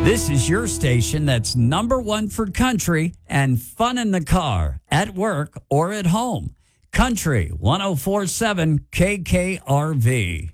This is your station that's number one for country and fun in the car, at work, or at home. Country 104.7 KKRV.